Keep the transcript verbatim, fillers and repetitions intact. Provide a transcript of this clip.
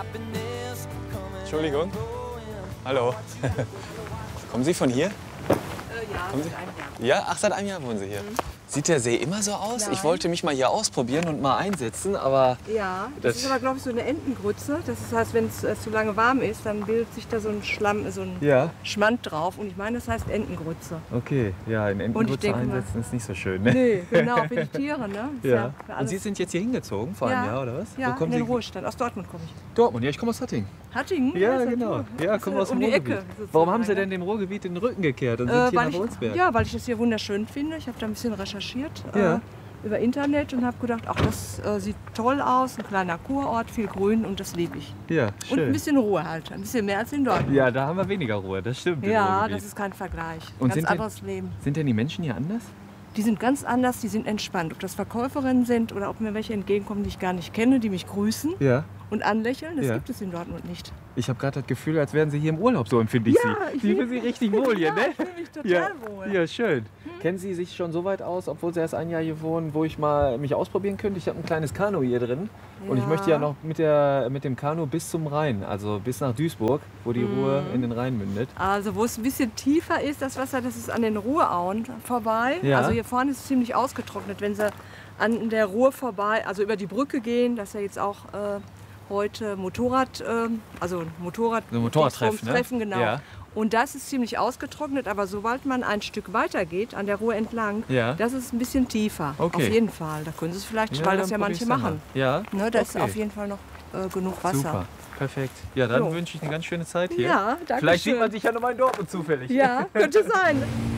Entschuldigung. Hallo. Kommen Sie von hier? Äh, ja, Kommen Sie? seit einem Jahr. Ja, ach, seit einem Jahr wohnen Sie hier. Mhm. Sieht der See immer so aus? Nein. Ich wollte mich mal hier ausprobieren und mal einsetzen, aber Ja, das, Das- ist aber, glaube ich, so eine Entengrütze. Das heißt, wenn es äh, zu lange warm ist, dann bildet sich da so ein Schlamm, so ein ja. Schmand drauf. Und ich meine, das heißt Entengrütze. Okay, ja, in Und ich Entengrütze denke mal- einsetzen ist nicht so schön, ne? Nee, genau, für die Tiere, ne? Ist Ja. für Und alles- Sie sind jetzt hier hingezogen vor einem Ja. Jahr, oder was? Ja, Wo kommen in den Sie? Ruhestand. Aus Dortmund komme ich. Dortmund, ja, ich komme aus Hattingen. Hattingen? Ja, ist genau. toll. Ja, Das kommen ist, aus um dem die Ecke. Ruhrgebiet. sozusagen, Warum haben Sie ne? denn dem Ruhrgebiet den Rücken gekehrt und sind Äh, hier weil nach ich, Wolfsberg? ja, weil ich das hier wunderschön finde. Ich habe da ein bisschen recherchiert Ja. äh, über Internet und habe gedacht, ach, das äh, sieht toll aus. Ein kleiner Kurort, viel Grün und das liebe ich. Ja, Und ein schön. bisschen Ruhe halt. Ein bisschen mehr als in Dortmund. Ja, da haben wir weniger Ruhe, das stimmt. im Ja, Ruhrgebiet. das ist kein Vergleich. Und Ganz sind denn- anderes Leben. Sind denn die Menschen hier anders? Die sind ganz anders, die sind entspannt. Ob das Verkäuferinnen sind oder ob mir welche entgegenkommen, die ich gar nicht kenne, die mich grüßen Ja. und anlächeln, das Ja. gibt es in Dortmund nicht. Ich habe gerade das Gefühl, als wären Sie hier im Urlaub, so empfinde ich Ja, Sie. ich Sie fühlen sich richtig wohl hier, Ja, ne? ich fühle mich total Ja, wohl. ja, schön. Kennen Sie sich schon so weit aus, obwohl Sie erst ein Jahr hier wohnen, wo ich mal mich ausprobieren könnte? Ich habe ein kleines Kanu hier drin und ich Ja. möchte ja noch mit, der, mit dem Kanu bis zum Rhein, also bis nach Duisburg, wo die Ruhr in den Rhein mündet. Also wo es ein bisschen tiefer ist, das Wasser, das ist an den Ruhrauen vorbei. Ja. Also hier vorne ist es ziemlich ausgetrocknet. Wenn Sie an der Ruhr vorbei, also über die Brücke gehen, das ist ja jetzt auch äh, heute Motorrad, äh, also Motorrad, So ein Motorradtreff, ne? Treffen, genau. Ja. Und das ist ziemlich ausgetrocknet, aber sobald man ein Stück weiter geht, an der Ruhr entlang, Ja. das ist ein bisschen tiefer. Okay. Auf jeden Fall. Da können Sie es vielleicht, weil das ja dann manche probier's machen. dann mal. Ja, Ne, da ist okay. auf jeden Fall noch äh, genug Wasser. Super, perfekt. Ja, dann Jo. wünsche ich eine ganz schöne Zeit hier. Ja, danke Vielleicht sieht schön. man sich ja noch mal in Dortmund zufällig. Ja, könnte sein.